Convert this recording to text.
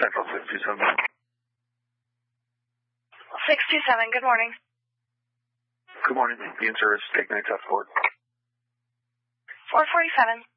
Central 627. 627, good morning. Good morning. The in service, take 9 South Court. 447.